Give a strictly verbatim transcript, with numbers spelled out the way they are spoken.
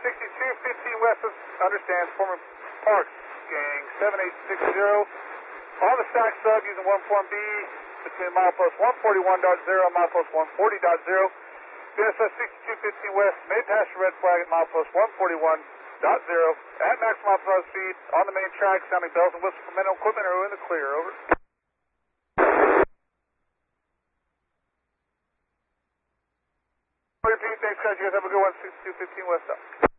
sixty-two fifteen West, understands, forming Parks, gang seven eight six zero. On the stack sub using one form B between milepost one forty-one point zero and milepost one forty point zero. B S S sixty-two fifteen West may pass your red flag at milepost one forty-one point zero at maximum authorized speed on the main track, sounding bells and whistles for men and equipment are in the clear. Over. Repeat, thanks guys, you guys have a good one, sixty-two fifteen West up.